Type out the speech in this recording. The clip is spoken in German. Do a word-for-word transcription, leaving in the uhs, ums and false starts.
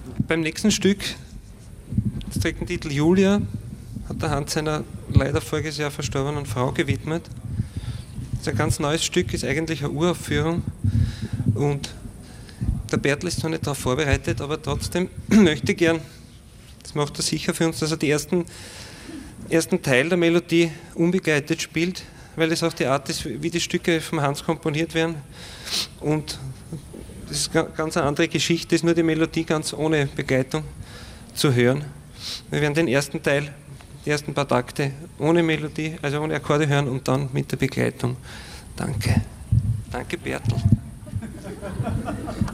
beim nächsten Stück, das trägt den Titel Julia, hat der Hans seiner leider voriges Jahr verstorbenen Frau gewidmet. Das ist ein ganz neues Stück, ist eigentlich eine Uraufführung und der Bertel ist noch nicht darauf vorbereitet, aber trotzdem möchte ich gern, das macht er sicher für uns, dass er die ersten, ersten Teil der Melodie unbegleitet spielt, weil es auch die Art ist, wie die Stücke vom Hans komponiert werden. Und das ist eine ganz andere Geschichte, ist nur die Melodie ganz ohne Begleitung zu hören. Wir werden den ersten Teil, die ersten paar Takte ohne Melodie, also ohne Akkorde hören und dann mit der Begleitung. Danke. Danke, Bertel.